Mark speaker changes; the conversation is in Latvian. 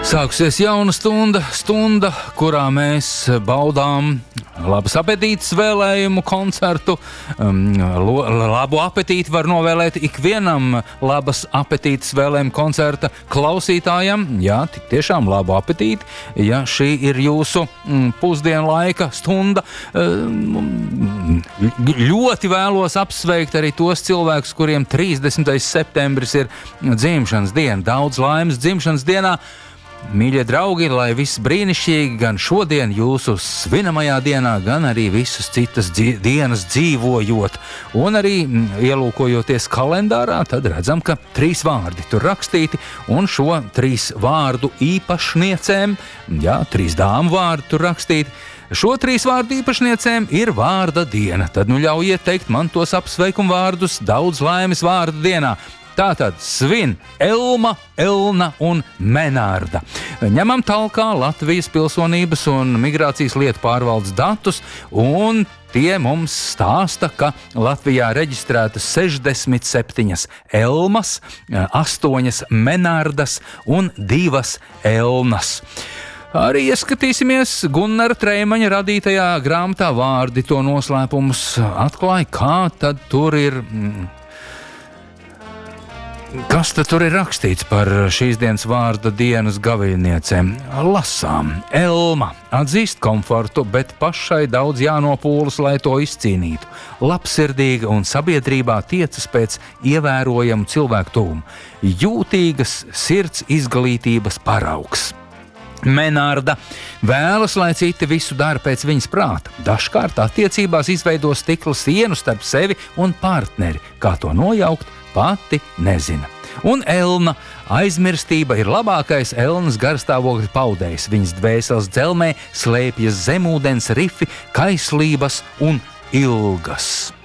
Speaker 1: Sāksies jauna stunda, kurā mēs baudām labas apetītes vēlējumu koncertu. Labu apetīti var novēlēt ikvienam labas apetītes vēlējumu koncerta klausītājam. Jā, tik tiešām labu apetīti, ja šī ir jūsu pusdienlaika stunda. Ļoti vēlos apsveikt arī tos cilvēkus, kuriem 30. septembris ir dzimšanas diena. Daudz laimes dzimšanas dienā. Mīļie draugi, lai viss brīnišķīgi gan šodien jūsu svinamajā dienā, gan arī visas citas dienas dzīvojot. Un arī ielūkojoties kalendārā, tad redzam, ka 3 vārdi tur rakstīti, un šo 3 vārdu īpašniecēm, 3 dāmu vārdi tur rakstīti, šo 3 vārdu īpašniecēm ir vārda diena. Tad ļaujiet teikt man tos apsveikumu vārdus daudz laimes vārda dienā. Tātad svin Elma, Elna un Menārda. Ņemam talkā Latvijas pilsonības un migrācijas lietu pārvaldes datus, un tie mums stāsta, ka Latvijā reģistrētas 67 Elmas, 8 Menārdas un 2 Elnas. Arī ieskatīsimies Gunnara Treimaņa radītajā grāmatā Vārdi, to noslēpumus atklāja, kā tad tur ir... Kas tad tur ir rakstīts par šīs dienas vārda dienas gaviļniecēm? Lasām. Elma atzīst komfortu, bet pašai daudz jānopūlas, lai to izcīnītu. Labsirdīga un sabiedrībā tiecas pēc ievērojamu cilvēku tuvumu. Jūtīgas sirds izglītības paraugs. Menārda vēlas, lai citi visu dara pēc viņas prāta. Dažkārt attiecībās izveido stikla sienu starp sevi un partneri. Kā to nojaukt, pati nezina. Un Elna aizmirstība ir labākais Elnas garstāvokļa paudējs. Viņas dvēseles dzelmē slēpjas zemūdens rifi, kaislības un ilgas.